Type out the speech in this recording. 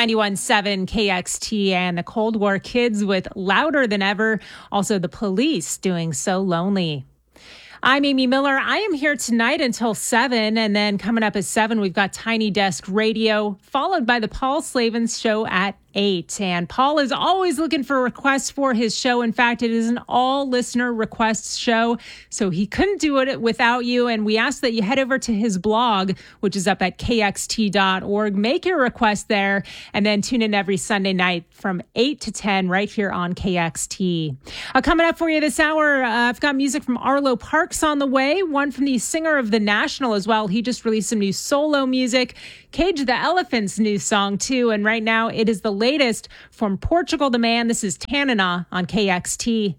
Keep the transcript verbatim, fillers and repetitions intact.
ninety-one point seven K X T and the Cold War Kids with Louder Than Ever. Also, the Police doing So Lonely. I'm Amy Miller. I am here tonight until seven, and then coming up at seven, we've got Tiny Desk Radio, followed by the Paul Slavens Show at eight. And Paul is always looking for requests for his show. In fact, it is an all listener requests show, so he couldn't do it without you. And we ask that you head over to his blog, which is up at K X T dot org. Make your request there, and then tune in every Sunday night from eight to ten right here on K X T. Uh, coming up for you this hour, uh, I've got music from Arlo Parks on the way, one from the singer of The National as well. He just released some new solo music. Cage the Elephant's new song too, and right now it is the latest from Portugal the Man. This is Tanana on K X T.